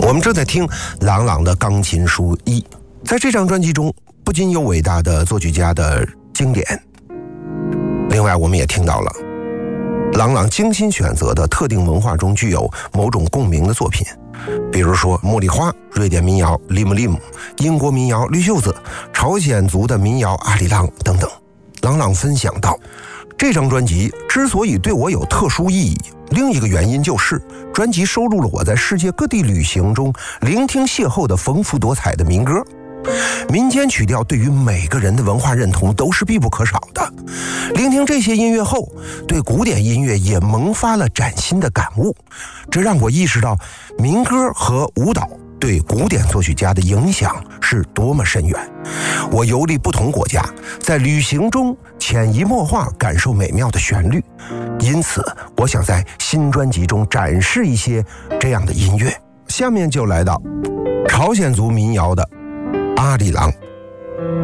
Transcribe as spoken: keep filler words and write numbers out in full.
我们正在听郎朗的钢琴书一，在这张专辑中不仅有伟大的作曲家的经典，另外我们也听到了郎朗精心选择的特定文化中具有某种共鸣的作品，比如说茉莉花、瑞典民谣利姆利姆、英国民谣绿袖子、朝鲜族的民谣阿里郎等等。郎朗分享到，这张专辑之所以对我有特殊意义，另一个原因就是专辑收录了我在世界各地旅行中聆听邂逅的丰富多彩的民歌。民间曲调对于每个人的文化认同都是必不可少的。聆听这些音乐后，对古典音乐也萌发了崭新的感悟，这让我意识到民歌和舞蹈对古典作曲家的影响是多么深远。我游历不同国家，在旅行中潜移默化感受美妙的旋律，因此我想在新专辑中展示一些这样的音乐。下面就来到朝鲜族民谣的阿里郎。